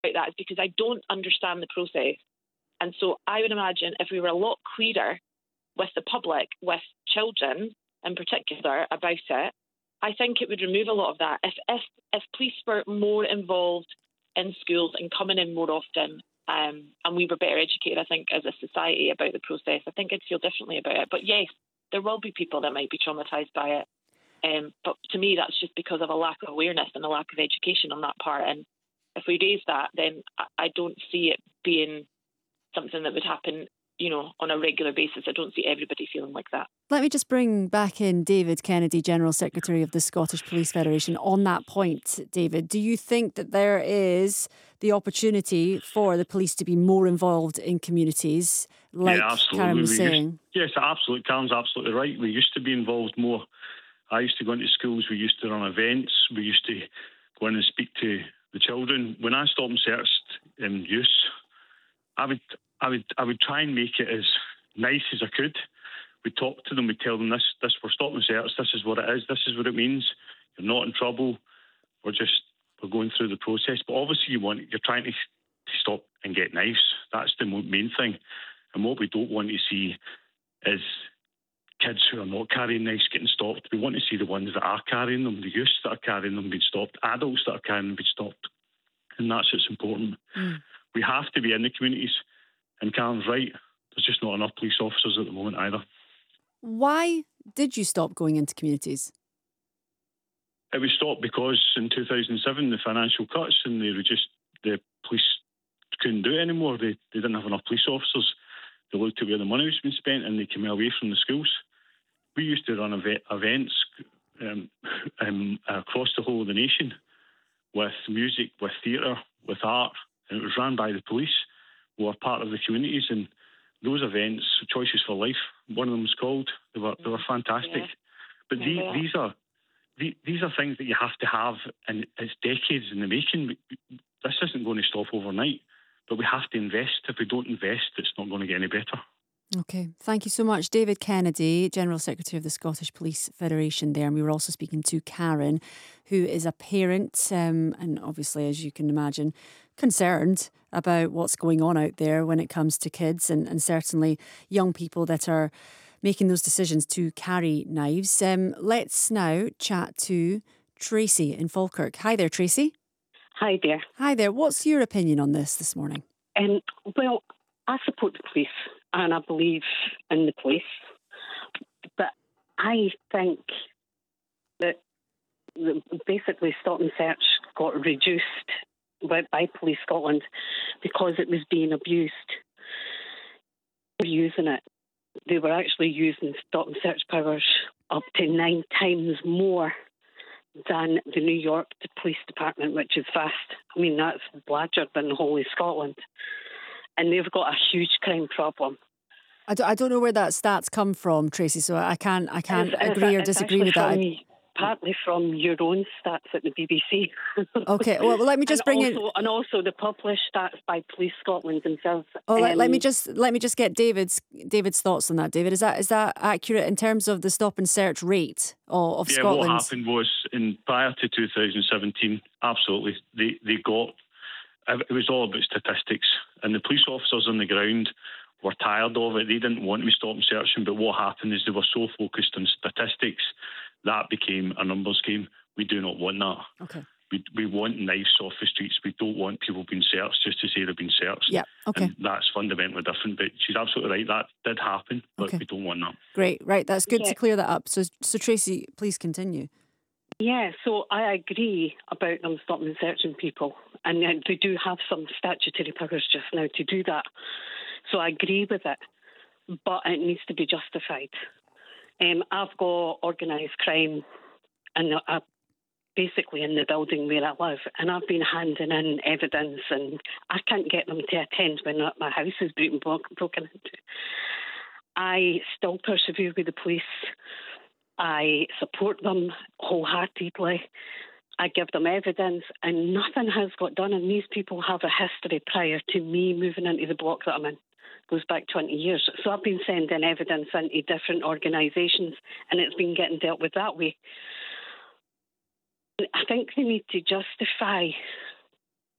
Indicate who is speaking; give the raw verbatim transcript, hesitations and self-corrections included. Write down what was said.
Speaker 1: about that is because I don't understand the process. And so I would imagine if we were a lot clearer with the public, with children in particular about it, I think it would remove a lot of that. If if if police were more involved in schools and coming in more often, um, and we were better educated, I think, as a society about the process, I think I'd feel differently about it. But yes, there will be people that might be traumatised by it. Um, but to me, that's just because of a lack of awareness and a lack of education on that part. And if we raise that, then I don't see it being something that would happen, you know, on a regular basis. I don't see everybody feeling like that.
Speaker 2: Let me just bring back in David Kennedy, General Secretary of the Scottish Police Federation. On that point, David, do you think that there is the opportunity for the police to be more involved in communities, like
Speaker 3: yeah,
Speaker 2: Karen was
Speaker 3: we
Speaker 2: saying?
Speaker 3: Used, yes, absolutely. Karen's absolutely right. We used to be involved more. I used to go into schools. We used to run events. We used to go in and speak to the children. When I stopped and searched um, youth, I would, I would, I would try and make it as nice as I could. We talk to them. We tell them this, this. We're stopping and search. This is what it is. This is what it means. You're not in trouble. We're just we're going through the process. But obviously, you want you're trying to, to stop and get knives. That's the main thing. And what we don't want to see is kids who are not carrying knives getting stopped. We want to see the ones that are carrying them, the youths that are carrying them being stopped, adults that are carrying them being stopped. And that's what's important. Mm. We have to be in the communities. And Karen's right. There's just not enough police officers at the moment either.
Speaker 2: Why did you stop going into communities?
Speaker 3: It was stopped because in two thousand seven, the financial cuts, and they reduced, the police couldn't do it anymore. They, they didn't have enough police officers. They looked at where the money was being spent and they came away from the schools. We used to run ev- events um, um, across the whole of the nation with music, with theatre, with art, and it was run by the police. We were part of the communities, and those events, Choices for Life, one of them was called. They were they were fantastic. Yeah. But yeah, these, yeah. these are these, these are things that you have to have, and it's decades in the making. This isn't going to stop overnight, but we have to invest. If we don't invest, it's not going to get any better.
Speaker 2: Okay, thank you so much. David Kennedy, General Secretary of the Scottish Police Federation there. And we were also speaking to Karen, who is a parent um, and obviously, as you can imagine, concerned about what's going on out there when it comes to kids and, and certainly young people that are making those decisions to carry knives. Um, let's now chat to Tracy in Falkirk. Hi there, Tracy.
Speaker 4: Hi there.
Speaker 2: Hi there. What's your opinion on this this morning?
Speaker 4: Um, well, I support the police and I believe in the police, but I think that basically Stop and Search got reduced by, by Police Scotland because it was being abused. They were using it. They were actually using Stop and Search powers up to nine times more than the New York Police Department, which is vast. I mean, that's larger than the whole of Scotland. And they've got a huge crime problem.
Speaker 2: I don't, I don't know where that stats come from, Tracy, so I can't I can't
Speaker 4: it's,
Speaker 2: agree
Speaker 4: it's,
Speaker 2: or disagree with that.
Speaker 4: From, partly from your own stats at the B B C.
Speaker 2: Okay, well, well let me just
Speaker 4: and
Speaker 2: bring
Speaker 4: also,
Speaker 2: in...
Speaker 4: And also the published stats by Police Scotland themselves.
Speaker 2: Oh,
Speaker 4: um,
Speaker 2: let, let me just let me just get David's David's thoughts on that. David, is that is that accurate in terms of the stop and search rate of, of
Speaker 3: yeah,
Speaker 2: Scotland?
Speaker 3: Yeah, what happened was, in prior to two thousand seventeen, absolutely, they, they got... It was all about statistics, and the police officers on the ground were tired of it. They didn't want to be stop and searching, but what happened is they were so focused on statistics that became a numbers game. We do not want that.
Speaker 2: Okay.
Speaker 3: We we want knives off the streets. We don't want people being searched just to say they've been searched.
Speaker 2: Yeah, okay.
Speaker 3: And that's fundamentally different. But she's absolutely right. That did happen, but
Speaker 2: okay.
Speaker 3: we don't want that.
Speaker 2: Great, right. That's good
Speaker 4: yeah.
Speaker 2: to clear that up. So, so Tracy, please continue.
Speaker 4: Yeah, so I agree about them stopping and searching people. And they do have some statutory powers just now to do that. So I agree with it. But it needs to be justified. Um, I've got organised crime and uh, basically in the building where I live, and I've been handing in evidence, and I can't get them to attend when my house is being broken into. I still persevere with the police. I support them wholeheartedly. I give them evidence, and nothing has got done. And these people have a history prior to me moving into the block that I'm in. Goes back twenty years. So I've been sending evidence into different organisations, and it's been getting dealt with that way. I think they need to justify